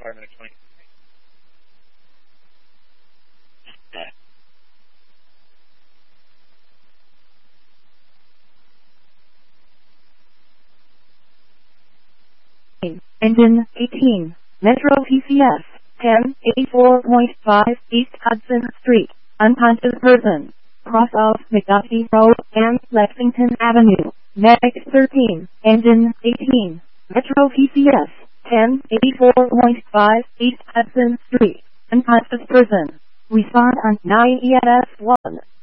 Department of 20. Engine 18, Metro PCS 1084.5 East Hudson Street, unconscious person, cross of McDuffie Road and Lexington Avenue. Medic 13, Engine 18, Metro PCS 1084.5 East Hudson Street, unconscious person. Respond on 9 EMS 1.